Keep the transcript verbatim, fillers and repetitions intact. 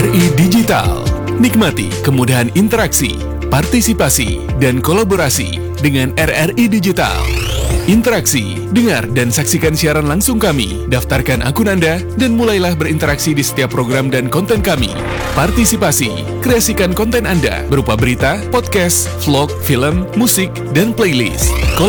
R I Digital. Nikmati kemudahan interaksi, partisipasi, dan kolaborasi dengan R R I Digital. Interaksi, dengar dan saksikan siaran langsung kami, daftarkan akun Anda, dan mulailah berinteraksi di setiap program dan konten kami. Partisipasi, kreasikan konten Anda berupa berita, podcast, vlog, film, musik, dan playlist.